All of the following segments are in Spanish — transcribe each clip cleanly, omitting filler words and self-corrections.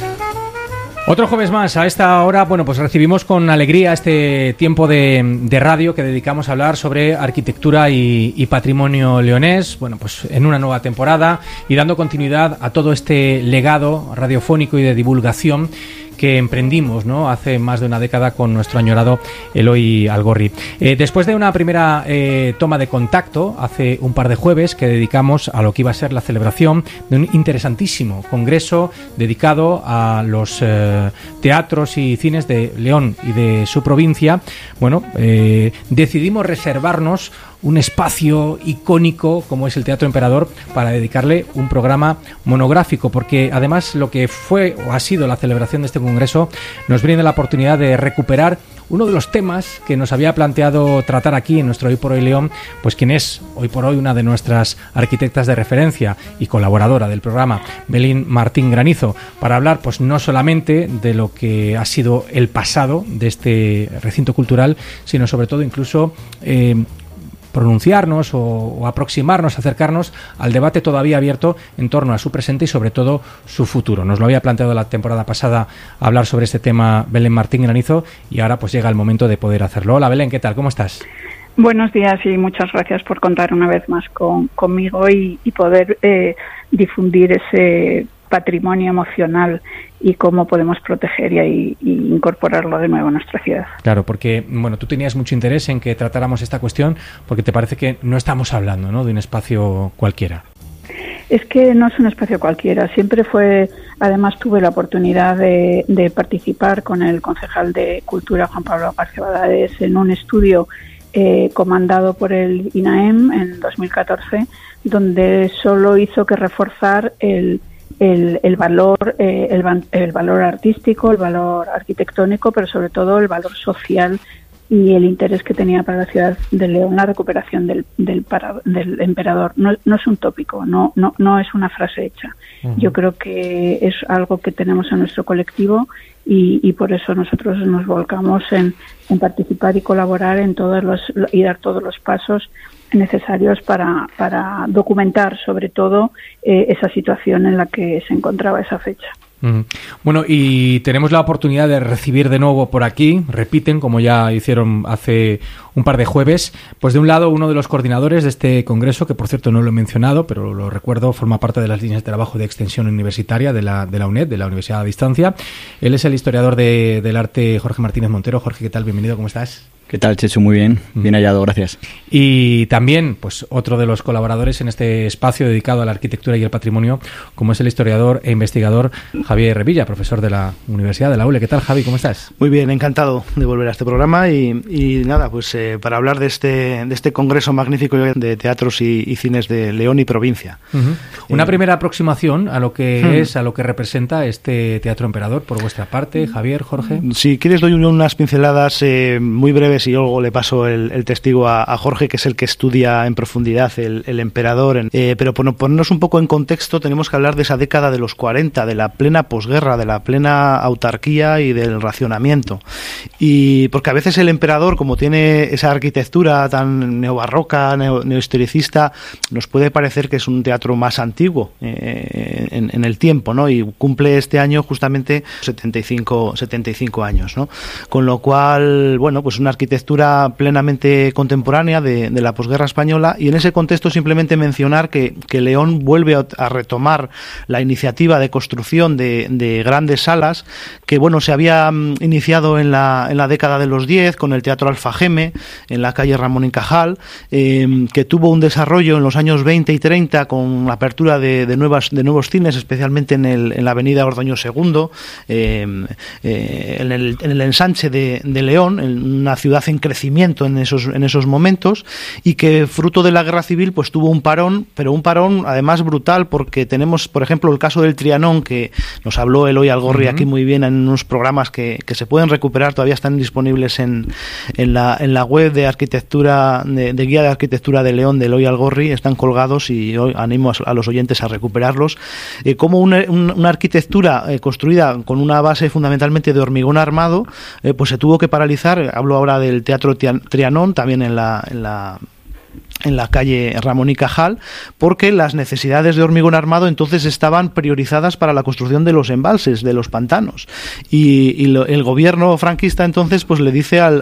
Otro jueves más, a esta hora, bueno, pues recibimos con alegría este tiempo de radio que dedicamos a hablar sobre arquitectura y patrimonio leonés, bueno, pues en una nueva temporada y dando continuidad a todo este legado radiofónico y de divulgación que emprendimos, ¿no?, hace más de una década con nuestro añorado Eloy Algorri. Después de una primera toma de contacto, hace un par de jueves, que dedicamos a lo que iba a ser la celebración de un interesantísimo congreso dedicado a los teatros y cines de León y de su provincia, bueno, decidimos reservarnos un espacio icónico como es el Teatro Emperador para dedicarle un programa monográfico, porque además lo que fue o ha sido la celebración de este congreso nos brinda la oportunidad de recuperar uno de los temas que nos había planteado tratar aquí en nuestro Hoy por Hoy León, pues quien es hoy por hoy una de nuestras arquitectas de referencia y colaboradora del programa, Belén Martín Granizo, para hablar pues no solamente de lo que ha sido el pasado de este recinto cultural, sino sobre todo incluso pronunciarnos o aproximarnos, acercarnos al debate todavía abierto en torno a su presente y sobre todo su futuro. Nos lo había planteado la temporada pasada hablar sobre este tema Belén Martín Granizo y ahora pues llega el momento de poder hacerlo. Hola Belén, ¿qué tal? ¿Cómo estás? Buenos días y muchas gracias por contar una vez más conmigo y poder difundir ese patrimonio emocional y cómo podemos proteger y incorporarlo de nuevo a nuestra ciudad. Claro, porque bueno, tú tenías mucho interés en que tratáramos esta cuestión porque te parece que no estamos hablando, ¿no?, de un espacio cualquiera. Es que no es un espacio cualquiera, siempre fue, además tuve la oportunidad de participar con el concejal de Cultura, Juan Pablo García Badaes, en un estudio comandado por el INAEM en 2014, donde solo hizo que reforzar el valor artístico, el valor arquitectónico, pero sobre todo el valor social y el interés que tenía para la ciudad de León la recuperación del emperador. No es un tópico, no es una frase hecha. Uh-huh. Yo creo que es algo que tenemos en nuestro colectivo y por eso nosotros nos volcamos en participar y colaborar en y dar todos los pasos necesarios para documentar sobre todo esa situación en la que se encontraba esa fecha. Bueno, y tenemos la oportunidad de recibir de nuevo por aquí, repiten, como ya hicieron hace un par de jueves, pues de un lado uno de los coordinadores de este congreso, que por cierto no lo he mencionado, pero lo recuerdo, forma parte de las líneas de trabajo de extensión universitaria de la UNED, de la Universidad a Distancia. Él es el historiador del arte Jorge Martínez Montero. Jorge, ¿qué tal? Bienvenido, ¿cómo estás? ¿Qué tal, Chechu? Muy bien, bien hallado, gracias. Y también, pues otro de los colaboradores en este espacio dedicado a la arquitectura y el patrimonio, como es el historiador e investigador Javier Revilla, profesor de la Universidad de la ULE. ¿Qué tal, Javi? ¿Cómo estás? Muy bien, encantado de volver a este programa y nada, pues para hablar de este congreso magnífico de teatros y cines de León y provincia. Uh-huh. Una primera aproximación a lo que es, a lo que representa este Teatro Emperador por vuestra parte, Javier, Jorge. Si quieres doy unas pinceladas muy breves y luego le paso el testigo a Jorge, que es el que estudia en profundidad el emperador. Pero por ponernos un poco en contexto, tenemos que hablar de esa década de los 40, de la plena posguerra, de la plena autarquía y del racionamiento. Y porque a veces el emperador, como tiene esa arquitectura tan neobarroca, neohistoricista, nos puede parecer que es un teatro más antiguo en el tiempo, ¿no? Y cumple este año justamente 75 años, ¿no? Con lo cual, bueno, pues una arquitectura plenamente contemporánea de la posguerra española, y en ese contexto simplemente mencionar que León vuelve a retomar la iniciativa de construcción de grandes salas que, bueno, se había iniciado en la década de los 10 con el Teatro Alfageme en la calle Ramón y Cajal, que tuvo un desarrollo en los años 20 y 30 con la apertura de nuevos cines, especialmente en la avenida Ordoño II, en el ensanche de León, en una ciudad en crecimiento en esos momentos, y que fruto de la guerra civil pues tuvo un parón, pero un parón además brutal, porque tenemos, por ejemplo, el caso del Trianón, que nos habló Eloy Algorri aquí muy bien en unos programas que se pueden recuperar, todavía están disponibles en la web de arquitectura, de guía de arquitectura de León de Eloy Algorri, están colgados y hoy animo a los oyentes a recuperarlos. Como una arquitectura construida con una base fundamentalmente de hormigón armado, pues se tuvo que paralizar. Hablo ahora del Teatro Trianón, también en la en la calle Ramón y Cajal, porque las necesidades de hormigón armado entonces estaban priorizadas para la construcción de los embalses, de los pantanos. Y el gobierno franquista entonces pues le dice a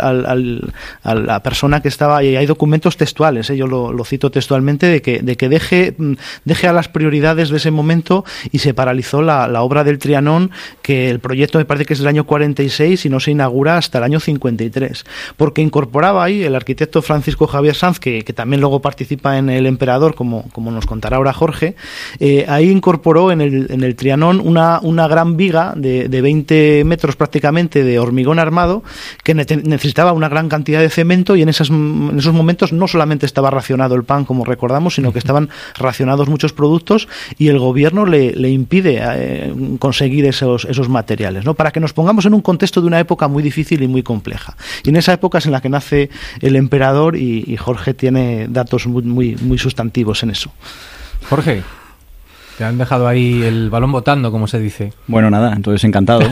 la persona que estaba, y hay documentos textuales, yo lo cito textualmente, de que deje a las prioridades de ese momento, y se paralizó la obra del Trianón, que el proyecto me parece que es del año 46 y no se inaugura hasta el año 53, porque incorporaba ahí el arquitecto Francisco Javier Sanz, que también luego participa en El Emperador, como nos contará ahora Jorge. Ahí incorporó en el Trianón una gran viga de 20 metros prácticamente de hormigón armado, que necesitaba una gran cantidad de cemento, y en esos momentos no solamente estaba racionado el pan, como recordamos, sino que estaban racionados muchos productos, y el gobierno le impide conseguir esos materiales, ¿no? Para que nos pongamos en un contexto de una época muy difícil y muy compleja. Y en esa época es en la que nace El Emperador, y Jorge tiene datos muy sustantivos en eso. Jorge, te han dejado ahí el balón botando, como se dice. Bueno, nada, entonces encantado.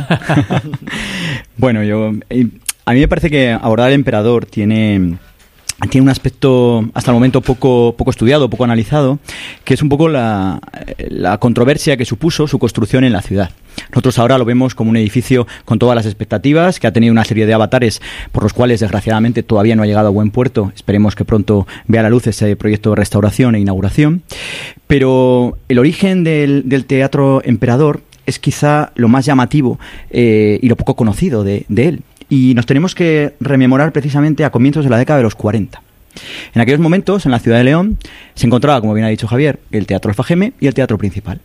Bueno, a mí me parece que abordar El Emperador tiene un aspecto hasta el momento poco estudiado, poco analizado, que es un poco la controversia que supuso su construcción en la ciudad. Nosotros ahora lo vemos como un edificio con todas las expectativas, que ha tenido una serie de avatares por los cuales desgraciadamente todavía no ha llegado a buen puerto. Esperemos que pronto vea la luz ese proyecto de restauración e inauguración. Pero el origen del Teatro Emperador es quizá lo más llamativo y lo poco conocido de él. Y nos tenemos que rememorar precisamente a comienzos de la década de los 40. En aquellos momentos, en la ciudad de León, se encontraba, como bien ha dicho Javier, el Teatro Alfageme y el Teatro Principal.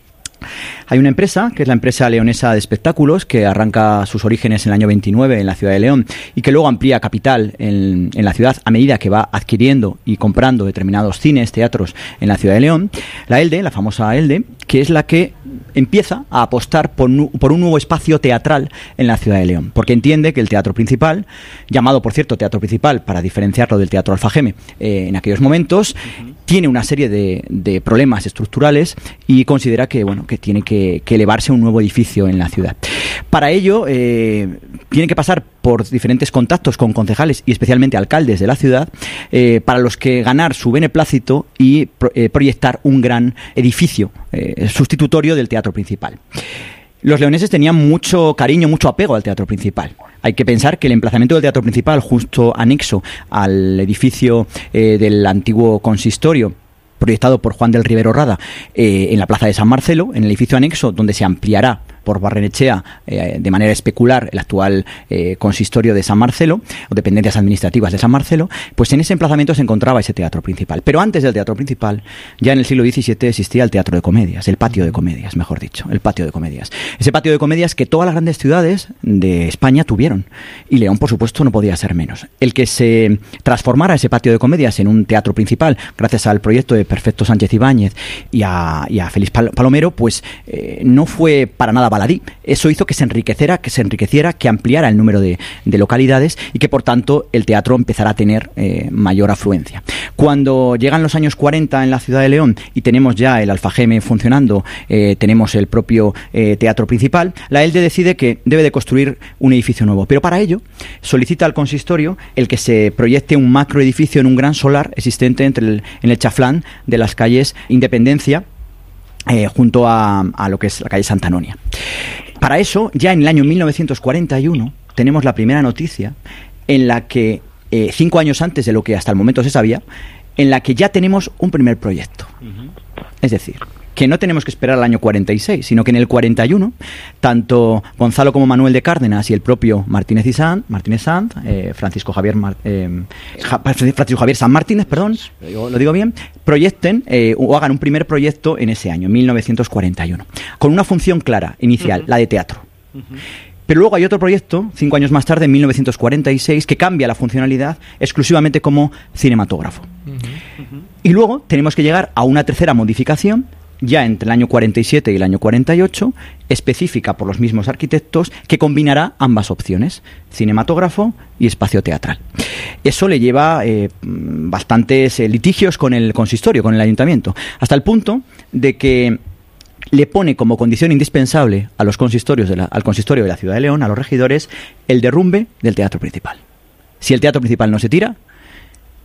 Hay una empresa, que es la empresa leonesa de espectáculos, que arranca sus orígenes en el año 29 en la ciudad de León, y que luego amplía capital en la ciudad a medida que va adquiriendo y comprando determinados cines, teatros en la ciudad de León. La ELDE, la famosa ELDE, que es la que empieza a apostar por un nuevo espacio teatral en la ciudad de León, porque entiende que el Teatro Principal, llamado por cierto Teatro Principal para diferenciarlo del Teatro Alfageme en aquellos momentos, tiene una serie de problemas estructurales, y considera que tiene que elevarse a un nuevo edificio en la ciudad. Para ello tiene que pasar por diferentes contactos con concejales y especialmente alcaldes de la ciudad, para los que ganar su beneplácito y proyectar un gran edificio sustitutorio del Teatro Principal. Los leoneses tenían mucho cariño, mucho apego al Teatro Principal. Hay que pensar que el emplazamiento del Teatro Principal, justo anexo al edificio del antiguo consistorio, proyectado por Juan del Rivero Rada, en la plaza de San Marcelo, en el edificio anexo, donde se ampliará por Barrenechea de manera especular el actual consistorio de San Marcelo, o dependencias administrativas de San Marcelo, pues en ese emplazamiento se encontraba ese Teatro Principal. Pero antes del Teatro Principal, ya en el siglo XVII existía el Teatro de Comedias, el Patio de Comedias, mejor dicho, el Patio de Comedias. Ese Patio de Comedias que todas las grandes ciudades de España tuvieron, y León, por supuesto, no podía ser menos. El que se transformara ese Patio de Comedias en un teatro principal, gracias al proyecto de Perfecto Sánchez Ibáñez y a Félix Palomero, pues no fue para nada baladí. Eso hizo que se enriqueciera, que ampliara el número de localidades, y que por tanto el teatro empezara a tener mayor afluencia. Cuando llegan los años 40 en la ciudad de León y tenemos ya el Alfageme funcionando, tenemos el propio Teatro Principal, la ELDE decide que debe de construir un edificio nuevo, pero para ello solicita al consistorio el que se proyecte un macroedificio en un gran solar existente en el chaflán de las calles Independencia, junto a lo que es la calle Santa Anonia. Para eso, ya en el año 1941, tenemos la primera noticia en la que, 5 años antes de lo que hasta el momento se sabía, en la que ya tenemos un primer proyecto. Es decir, que no tenemos que esperar al año 46, sino que en el 41, tanto Gonzalo como Manuel de Cárdenas y el propio Martínez Sanz, Francisco Javier San Martínez, perdón, lo digo bien, proyecten o hagan un primer proyecto en ese año, 1941, con una función clara, inicial, la de teatro. Pero luego hay otro proyecto, 5 años más tarde, en 1946, que cambia la funcionalidad exclusivamente como cinematógrafo. Y luego tenemos que llegar a una tercera modificación, ya entre el año 47 y el año 48, específica por los mismos arquitectos, que combinará ambas opciones, cinematógrafo y espacio teatral. Eso le lleva bastantes litigios con el consistorio, con el ayuntamiento, hasta el punto de que le pone como condición indispensable a los consistorios al consistorio de la ciudad de León, a los regidores, el derrumbe del Teatro Principal. Si el Teatro Principal no se tira,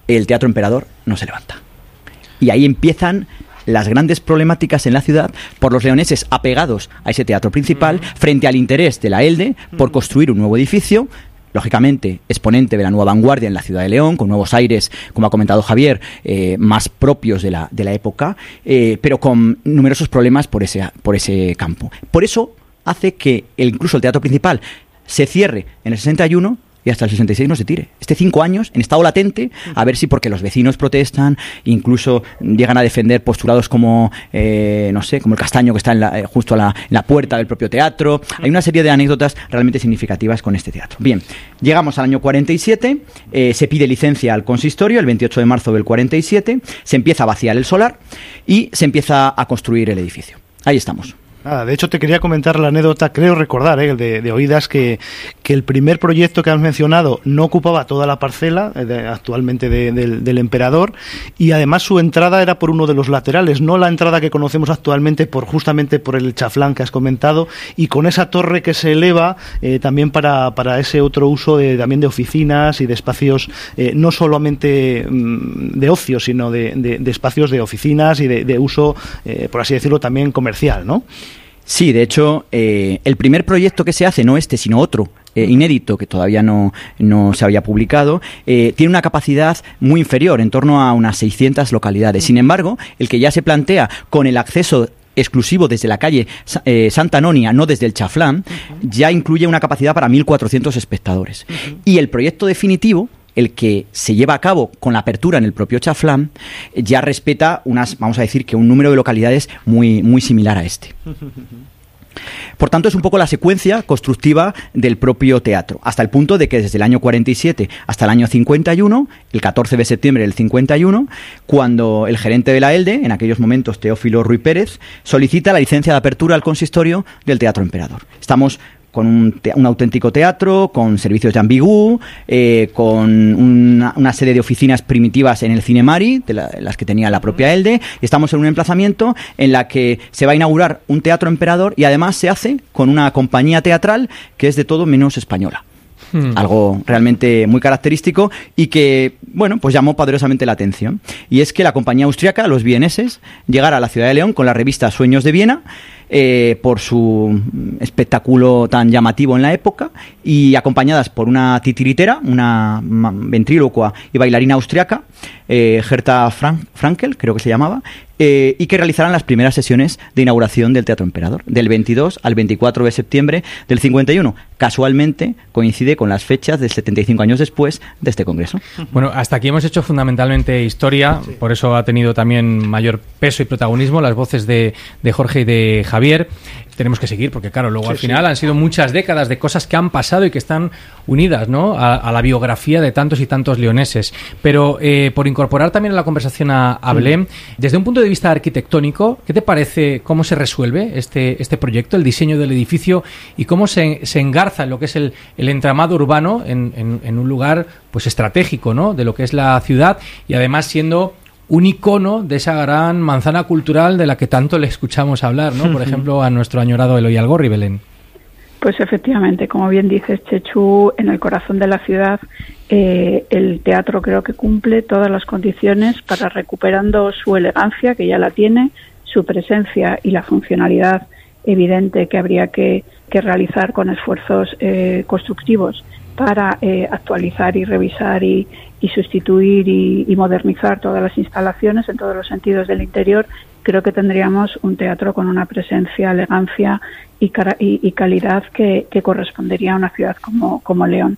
el Teatro Emperador no se levanta. Y ahí empiezan las grandes problemáticas en la ciudad por los leoneses apegados a ese teatro principal frente al interés de la Elde por construir un nuevo edificio, lógicamente exponente de la nueva vanguardia en la ciudad de León, con nuevos aires, como ha comentado Javier, más propios de la época, pero con numerosos problemas por ese campo. Por eso hace que incluso el teatro principal se cierre en el 61 y hasta el 66 no se tire. 5 años en estado latente, a ver si porque los vecinos protestan, incluso llegan a defender postulados como, no sé, como el castaño que está justo en la puerta del propio teatro. Hay una serie de anécdotas realmente significativas con este teatro. Bien, llegamos al año 47, se pide licencia al consistorio, el 28 de marzo del 47, se empieza a vaciar el solar y se empieza a construir el edificio. Ahí estamos. De hecho, te quería comentar la anécdota, creo recordar, de oídas, que el primer proyecto que has mencionado no ocupaba toda la parcela actualmente del Emperador, y además su entrada era por uno de los laterales, no la entrada que conocemos actualmente justamente por el chaflán que has comentado, y con esa torre que se eleva también para ese otro uso también de oficinas y de espacios no solamente de ocio, sino de espacios de oficinas y de uso, por así decirlo, también comercial, ¿no? Sí, de hecho, el primer proyecto que se hace, no este, sino otro, inédito, que todavía no se había publicado, tiene una capacidad muy inferior, en torno a unas 600 localidades. Sin embargo, el que ya se plantea con el acceso exclusivo desde la calle Santa Anonia, no desde el chaflán, ya incluye una capacidad para 1.400 espectadores. Y el proyecto definitivo, el que se lleva a cabo con la apertura en el propio chaflán, ya respeta vamos a decir que un número de localidades muy, muy similar a este. Por tanto, es un poco la secuencia constructiva del propio teatro, hasta el punto de que desde el año 47 hasta el año 51, el 14 de septiembre del 51, cuando el gerente de la Elde, en aquellos momentos Teófilo Ruy Pérez, solicita la licencia de apertura al consistorio del Teatro Emperador. Estamos con un auténtico teatro, con servicios de ambigú, con una serie de oficinas primitivas en el Cinemari, las que tenía la propia Elde, y estamos en un emplazamiento en la que se va a inaugurar un Teatro Emperador y además se hace con una compañía teatral que es de todo menos española. Algo realmente muy característico y que, bueno, pues llamó poderosamente la atención. Y es que la compañía austriaca, los vieneses, llegara a la ciudad de León con la revista Sueños de Viena, por su espectáculo tan llamativo en la época, y acompañadas por una titiritera, una ventrílocua y bailarina austriaca, Herta Frankel, creo que se llamaba, y que realizarán las primeras sesiones de inauguración del Teatro Emperador, del 22 al 24 de septiembre del 51. Casualmente coincide con las fechas de 75 años después de este congreso. Bueno, hasta aquí hemos hecho fundamentalmente historia, sí. Por eso ha tenido también mayor peso y protagonismo las voces de Jorge y de Javier. Tenemos que seguir porque, claro, luego al final han sido muchas décadas de cosas que han pasado y que están unidas, ¿no?, a la biografía de tantos y tantos leoneses. Pero por incorporar también a la conversación a Belén, desde un punto de vista arquitectónico, ¿qué te parece cómo se resuelve este proyecto, el diseño del edificio y cómo se engarza en lo que es el entramado urbano en un lugar pues estratégico, ¿no?, de lo que es la ciudad, y además siendo un icono de esa gran manzana cultural de la que tanto le escuchamos hablar, ¿no? Por ejemplo, a nuestro añorado Eloy Algorri, Belén. Pues efectivamente, como bien dices, Chechu, en el corazón de la ciudad, el teatro creo que cumple todas las condiciones para, recuperando su elegancia, que ya la tiene, su presencia y la funcionalidad evidente que habría que realizar con esfuerzos constructivos para actualizar y revisar y sustituir y modernizar todas las instalaciones en todos los sentidos del interior. Creo que tendríamos un teatro con una presencia, elegancia y calidad que correspondería a una ciudad como León.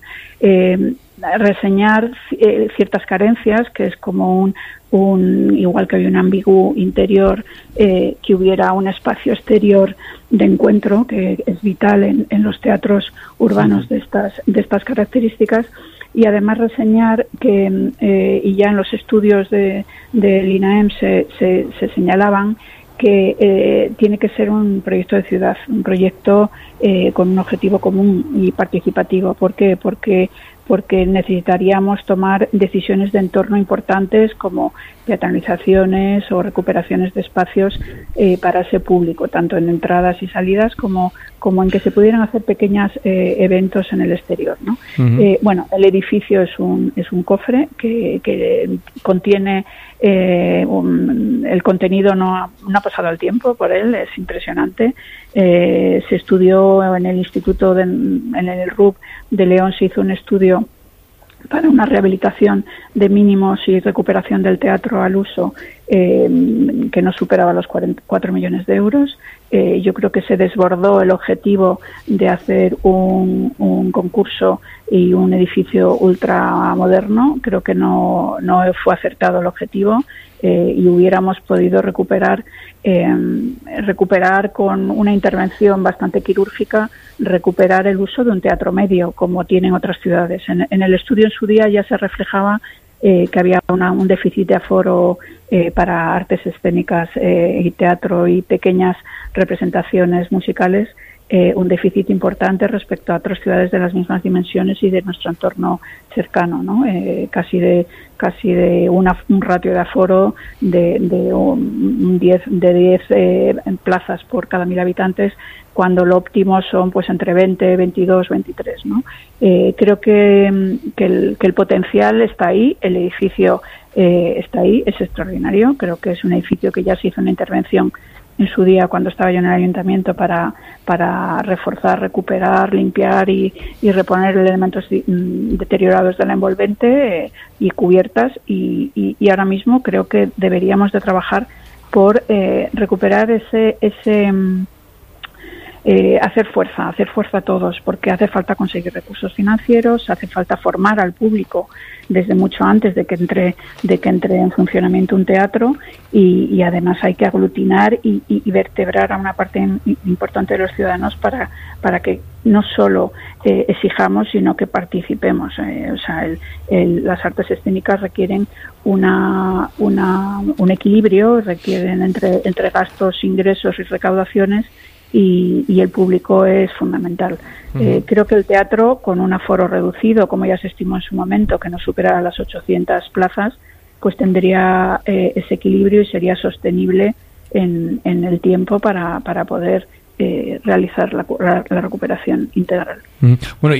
Reseñar ciertas carencias, que es como igual que hay un ambiguo interior, que hubiera un espacio exterior de encuentro, que es vital en los teatros urbanos de estas características. Y además reseñar que, y ya en los estudios del INAEM se señalaban que tiene que ser un proyecto de ciudad, un proyecto con un objetivo común y participativo. ¿Por qué? Porque porque necesitaríamos tomar decisiones de entorno importantes como peatonalizaciones o recuperaciones de espacios para ese público, tanto en entradas y salidas como en que se pudieran hacer pequeños eventos en el exterior, ¿no? Bueno, el edificio es un cofre que contiene el contenido, no ha pasado el tiempo por él, es impresionante. Se estudió en el Instituto, en el RUB de León, se hizo un estudio para una rehabilitación de mínimos y recuperación del teatro al uso que no superaba los 4 millones de euros. Yo creo que se desbordó el objetivo de hacer un concurso y un edificio ultramoderno. Creo que no fue acertado el objetivo y hubiéramos podido recuperar con una intervención bastante quirúrgica, recuperar el uso de un teatro medio, como tienen otras ciudades. En el estudio en su día ya se reflejaba que había un déficit de aforo para artes escénicas y teatro y pequeñas representaciones musicales, un déficit importante respecto a otras ciudades de las mismas dimensiones y de nuestro entorno cercano, ¿no? Casi de un ratio de aforo de 10 plazas por cada 1.000 habitantes, cuando lo óptimo son pues entre 20, 22, 23, ¿no? Creo que el potencial está ahí, el edificio está ahí, es extraordinario. Creo que es un edificio que ya se hizo una intervención en su día cuando estaba yo en el ayuntamiento para reforzar, recuperar, limpiar y reponer elementos deteriorados de la envolvente y cubiertas, y ahora mismo creo que deberíamos de trabajar por recuperar hacer fuerza todos, porque hace falta conseguir recursos financieros, hace falta formar al público desde mucho antes de que entre en funcionamiento un teatro, y además hay que aglutinar y vertebrar a una parte importante de los ciudadanos para que no solo exijamos, sino que participemos. Las artes escénicas requieren un equilibrio, requieren entre gastos, ingresos y recaudaciones, y el público es fundamental. Creo que el teatro, con un aforo reducido, como ya se estimó en su momento, que no superara las 800 plazas, pues tendría ese equilibrio y sería sostenible en el tiempo para poder realizar la recuperación integral. Bueno,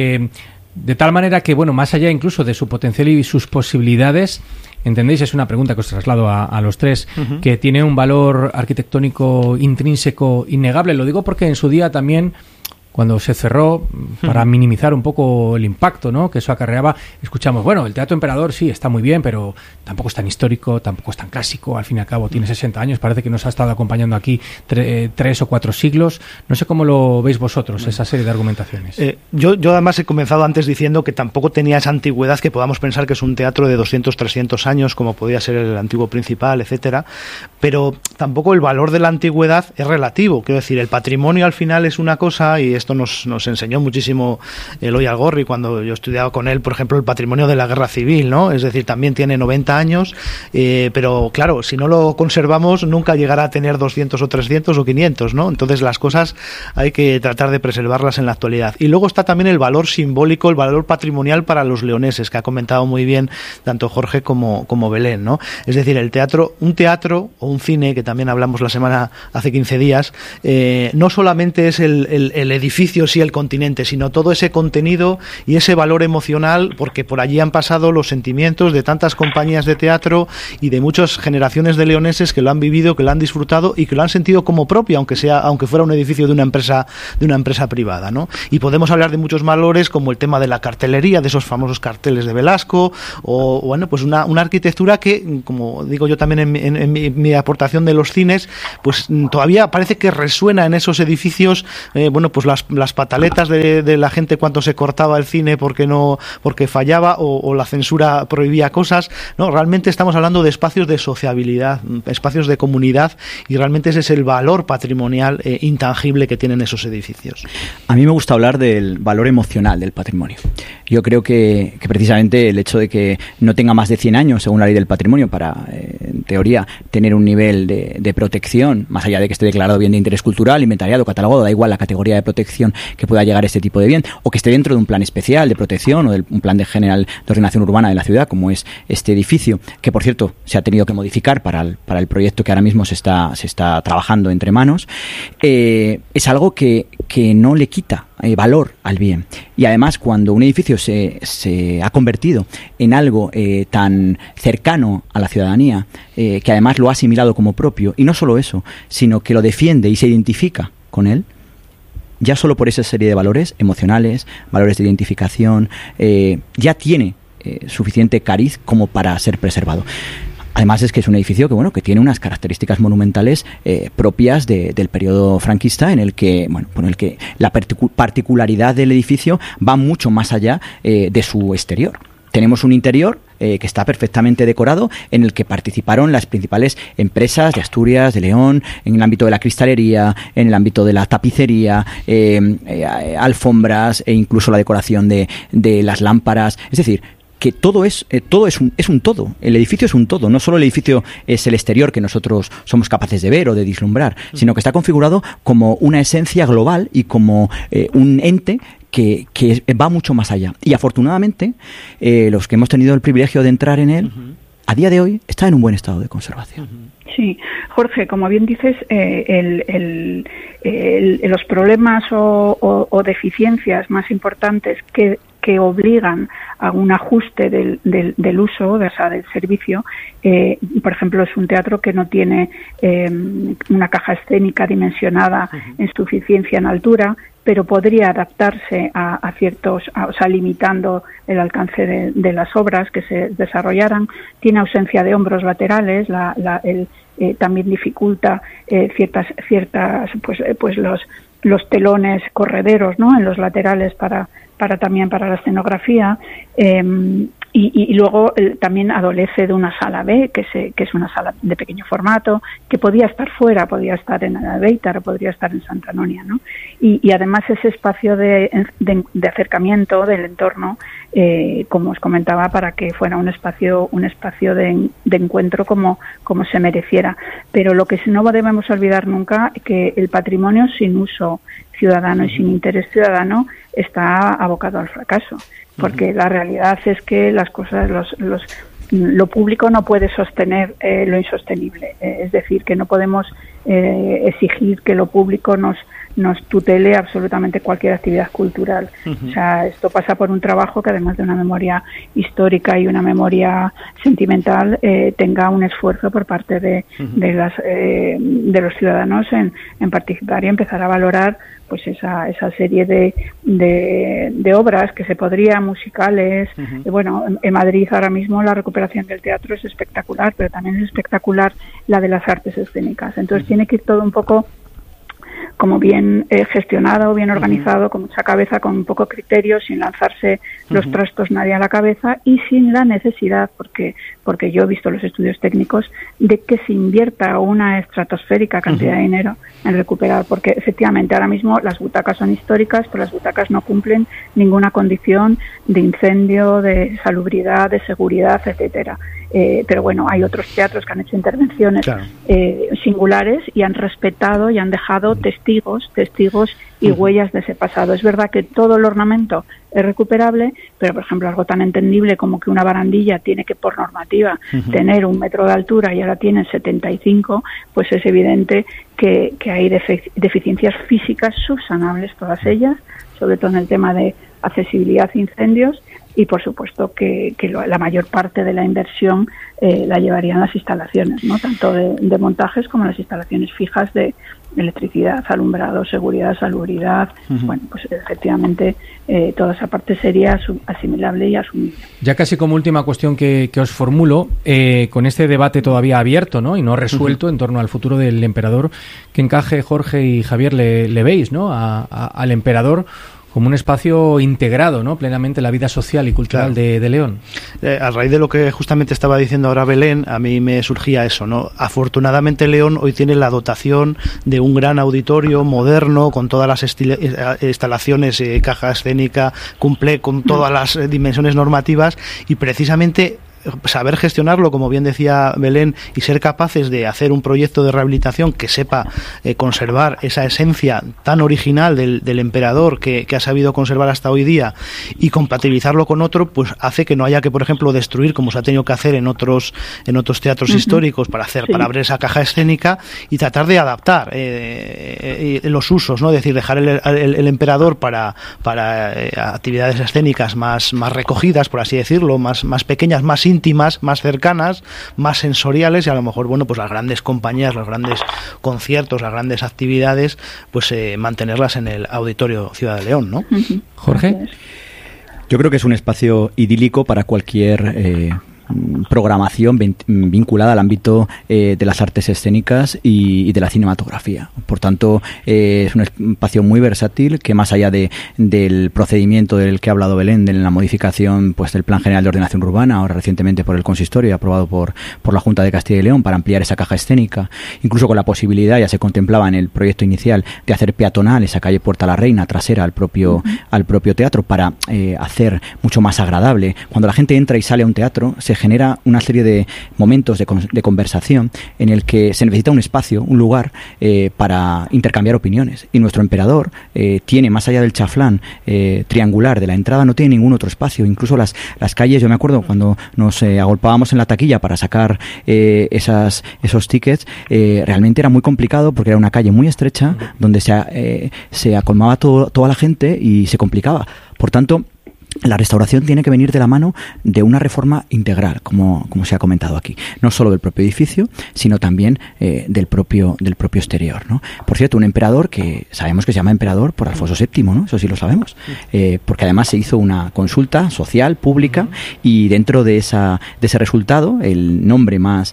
de tal manera que, bueno, más allá incluso de su potencial y sus posibilidades, ¿entendéis? Es una pregunta que os traslado a los tres, que tiene un valor arquitectónico intrínseco innegable. Lo digo porque en su día también, cuando se cerró, para minimizar un poco el impacto, ¿no?, que eso acarreaba, escuchamos, bueno, el Teatro Emperador sí está muy bien, pero tampoco es tan histórico, tampoco es tan clásico, al fin y al cabo tiene 60 años, parece que nos ha estado acompañando aquí 3 o 4 siglos. No sé cómo lo veis vosotros, esa serie de argumentaciones. Yo además he comenzado antes diciendo que tampoco tenía esa antigüedad que podamos pensar que es un teatro de 200, 300 años, como podía ser el antiguo Principal, etcétera, pero tampoco el valor de la antigüedad es relativo. Quiero decir, el patrimonio al final es una cosa, y esto nos enseñó muchísimo Eloy Algorri cuando yo estudiaba con él, por ejemplo, el patrimonio de la Guerra Civil, ¿no? Es decir, también tiene 90 años, pero claro, si no lo conservamos nunca llegará a tener 200 o 300 o 500, ¿no? Entonces las cosas hay que tratar de preservarlas en la actualidad. Y luego está también el valor simbólico, el valor patrimonial para los leoneses, que ha comentado muy bien tanto Jorge como Belén, ¿no? Es decir, un teatro o un cine, que también hablamos hace 15 días, no solamente es el edificio, sí, el continente, sino todo ese contenido y ese valor emocional, porque por allí han pasado los sentimientos de tantas compañías de teatro y de muchas generaciones de leoneses que lo han vivido, que lo han disfrutado y que lo han sentido como propio, aunque fuera un edificio de una empresa privada, ¿no? Y podemos hablar de muchos valores, como el tema de la cartelería, de esos famosos carteles de Velasco, o bueno, pues una arquitectura que, como digo yo también en mi aportación de los cines, pues todavía parece que resuena en esos edificios, bueno, pues las pataletas de la gente cuando se cortaba el cine porque fallaba, o la censura prohibía cosas, ¿no? Realmente estamos hablando de espacios de sociabilidad, espacios de comunidad, y realmente ese es el valor patrimonial intangible que tienen esos edificios. A mí me gusta hablar del valor emocional del patrimonio. Yo creo que precisamente el hecho de que no tenga más de 100 años, según la ley del patrimonio, para, en teoría, tener un nivel de protección, más allá de que esté declarado bien de interés cultural, inventariado, catalogado, da igual la categoría de protección, protección que pueda llegar a este tipo de bien, o que esté dentro de un plan especial de protección o de un plan general de ordenación urbana de la ciudad, como es este edificio, que por cierto se ha tenido que modificar para el proyecto que ahora mismo se está trabajando entre manos, es algo que no le quita valor al bien. Y además, cuando un edificio se ha convertido en algo tan cercano a la ciudadanía, que además lo ha asimilado como propio, y no solo eso, sino que lo defiende y se identifica con él, ya solo por esa serie de valores emocionales, valores de identificación, ya tiene suficiente cariz como para ser preservado. Además es que es un edificio que tiene unas características monumentales propias del periodo franquista, en el que la particularidad del edificio va mucho más allá de su exterior. Tenemos un interior que está perfectamente decorado, en el que participaron las principales empresas de Asturias, de León, en el ámbito de la cristalería, en el ámbito de la tapicería, alfombras e incluso la decoración de las lámparas. Es decir, que todo es un todo. El edificio es un todo. No solo el edificio es el exterior que nosotros somos capaces de ver o de vislumbrar, sino que está configurado como una esencia global y como un ente que va mucho más allá. Y afortunadamente, los que hemos tenido el privilegio de entrar en él, a día de hoy está en un buen estado de conservación. Sí, Jorge, como bien dices, los problemas o deficiencias más importantes que obligan a un ajuste del uso, del servicio. Por ejemplo, es un teatro que no tiene una caja escénica dimensionada en suficiencia en altura, pero podría adaptarse a ciertos, limitando el alcance de las obras que se desarrollaran. Tiene ausencia de hombros laterales, también dificulta ciertas los telones correderos, ¿no?, en los laterales también para la escenografía, y luego también adolece de una sala B, que es una sala de pequeño formato, que podía estar fuera, podía estar en Albéitar, podría estar en Santa Anonia, ¿no? Y además ese espacio de acercamiento del entorno, como os comentaba, para que fuera un espacio de encuentro como se mereciera. Pero lo que no debemos olvidar nunca es que el patrimonio sin uso ciudadano y sin interés ciudadano está abocado al fracaso, porque la realidad es que las cosas, lo público no puede sostener lo insostenible. Es decir, que no podemos exigir que lo público nos tutele absolutamente cualquier actividad cultural. O sea, esto pasa por un trabajo que, además de una memoria histórica y una memoria sentimental, tenga un esfuerzo por parte de los ciudadanos en participar y empezar a valorar pues esa serie de obras que se podrían, musicales. Bueno, en Madrid ahora mismo la recuperación del teatro es espectacular, pero también es espectacular la de las artes escénicas. Entonces tiene que ir todo un poco como bien gestionado, bien organizado, con mucha cabeza, con un poco criterio, sin lanzarse los trastos nadie a la cabeza y sin la necesidad, porque yo he visto los estudios técnicos, de que se invierta una estratosférica cantidad de dinero en recuperar, porque efectivamente ahora mismo las butacas son históricas, pero las butacas no cumplen ninguna condición de incendio, de salubridad, de seguridad, etcétera. Pero bueno, hay otros teatros que han hecho intervenciones singulares y han respetado y han dejado testigos y huellas de ese pasado. Es verdad que todo el ornamento es recuperable, pero por ejemplo algo tan entendible como que una barandilla tiene que, por normativa, tener 1 metro de altura y ahora tiene 75, pues es evidente que hay deficiencias físicas subsanables, todas ellas, sobre todo en el tema de accesibilidad a incendios, y por supuesto que la mayor parte de la inversión la llevarían las instalaciones, ¿no?, tanto de montajes como las instalaciones fijas de electricidad, alumbrado, seguridad, salubridad. Bueno, pues efectivamente toda esa parte sería asimilable y asumible. Ya casi como última cuestión que os formulo, con este debate todavía abierto, ¿no?, y no resuelto en torno al futuro del emperador, ¿qué encaje, Jorge y Javier, le veis, ¿no?, al emperador como un espacio integrado, ¿no?, plenamente en la vida social y cultural de León? A raíz de lo que justamente estaba diciendo ahora Belén, a mí me surgía eso, ¿no? Afortunadamente León hoy tiene la dotación de un gran auditorio moderno, con todas las instalaciones, caja escénica, cumple con todas las dimensiones normativas, y precisamente saber gestionarlo, como bien decía Belén, y ser capaces de hacer un proyecto de rehabilitación que sepa conservar esa esencia tan original del emperador que ha sabido conservar hasta hoy día, y compatibilizarlo con otro, pues hace que no haya que, por ejemplo, destruir, como se ha tenido que hacer en otros teatros históricos para abrir esa caja escénica, y tratar de adaptar los usos, ¿no? Es decir, dejar el emperador para actividades escénicas más recogidas, por así decirlo, más pequeñas, más íntimas, más cercanas, más sensoriales, y a lo mejor, bueno, pues las grandes compañías, los grandes conciertos, las grandes actividades, pues mantenerlas en el Auditorio Ciudad de León, ¿no? Jorge. Yo creo que es un espacio idílico para cualquier programación vinculada al ámbito de las artes escénicas y de la cinematografía. Por tanto, es un espacio muy versátil que, más allá del procedimiento del que ha hablado Belén, de la modificación pues del Plan General de Ordenación Urbana, ahora recientemente por el Consistorio, aprobado por la Junta de Castilla y León, para ampliar esa caja escénica, incluso con la posibilidad, ya se contemplaba en el proyecto inicial, de hacer peatonal esa calle Puerta la Reina trasera al propio teatro, para hacer mucho más agradable. Cuando la gente entra y sale a un teatro, se genera una serie de momentos de conversación en el que se necesita un espacio, un lugar para intercambiar opiniones. Y nuestro emperador tiene, más allá del chaflán triangular de la entrada, no tiene ningún otro espacio. Incluso las calles, yo me acuerdo cuando nos agolpábamos en la taquilla para sacar esos tickets, realmente era muy complicado porque era una calle muy estrecha donde se acolmaba toda la gente y se complicaba. Por tanto, la restauración tiene que venir de la mano de una reforma integral, como se ha comentado aquí, no solo del propio edificio, sino también del propio exterior, ¿no? Por cierto, un emperador que sabemos que se llama emperador por Alfonso VII, ¿no? Eso sí lo sabemos, porque además se hizo una consulta social pública, y dentro de ese resultado, el nombre más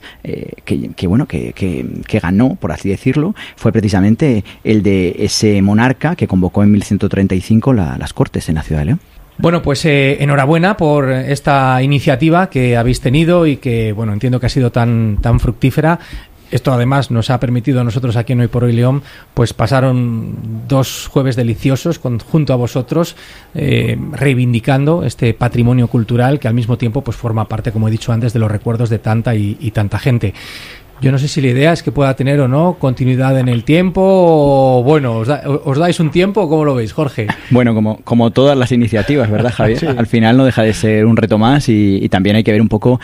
que ganó, por así decirlo, fue precisamente el de ese monarca que convocó en 1135 las Cortes en la ciudad de León. Bueno, pues enhorabuena por esta iniciativa que habéis tenido y que, bueno, entiendo que ha sido tan fructífera. Esto además nos ha permitido a nosotros aquí en Hoy por Hoy León, pues pasaron 2 jueves deliciosos junto a vosotros, reivindicando este patrimonio cultural que al mismo tiempo pues forma parte, como he dicho antes, de los recuerdos de tanta y tanta gente. Yo no sé si la idea es que pueda tener o no continuidad en el tiempo, o bueno, ¿os dais un tiempo? ¿Cómo lo veis, Jorge? Bueno, como todas las iniciativas, ¿verdad, Javier? Sí. Al final no deja de ser un reto más, y también hay que ver un poco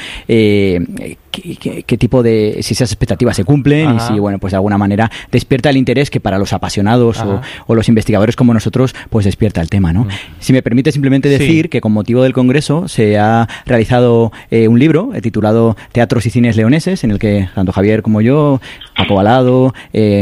qué tipo de, si esas expectativas se cumplen. Ajá. Y si, bueno, pues de alguna manera despierta el interés que para los apasionados o los investigadores como nosotros, pues despierta el tema, ¿no? Si me permite simplemente decir que con motivo del Congreso se ha realizado un libro titulado Teatros y Cines Leoneses, en el que tanto Javier como yo, Paco Balado,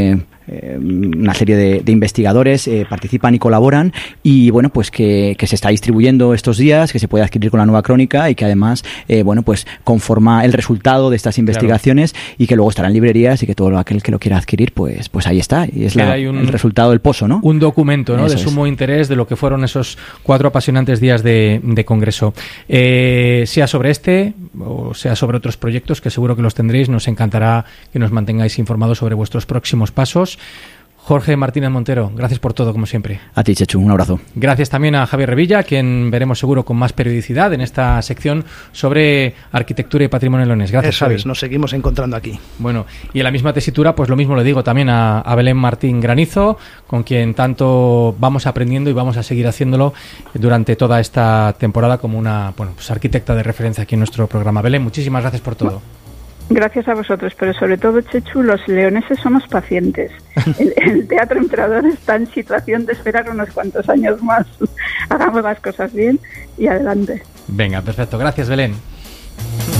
una serie de investigadores participan y colaboran, y bueno, pues que se está distribuyendo estos días, que se puede adquirir con la Nueva Crónica, y que además bueno, pues conforma el resultado de estas investigaciones, claro, y que luego estará en librerías, y que todo aquel que lo quiera adquirir, pues ahí está, y es el resultado del pozo, ¿no? Un documento, ¿no? De sumo interés de lo que fueron esos 4 apasionantes días de Congreso. Sea sobre este o sea sobre otros proyectos, que seguro que los tendréis, nos encantará que nos mantengáis informados sobre vuestros próximos pasos. Jorge Martínez Montero, gracias por todo, como siempre. A ti, Chechu, un abrazo. Gracias también a Javier Revilla, quien veremos seguro con más periodicidad en esta sección sobre arquitectura y patrimonio leonés. Gracias, Eso Javi. Nos seguimos encontrando aquí. Bueno, y en la misma tesitura, pues lo mismo le digo también a Belén Martín Granizo, con quien tanto vamos aprendiendo y vamos a seguir haciéndolo durante toda esta temporada como una pues arquitecta de referencia aquí en nuestro programa. Belén, muchísimas gracias por todo. Gracias a vosotros, pero sobre todo, Chechu, los leoneses somos pacientes. El Teatro Emperador está en situación de esperar unos cuantos años más. Hagamos las cosas bien y adelante. Venga, perfecto. Gracias, Belén.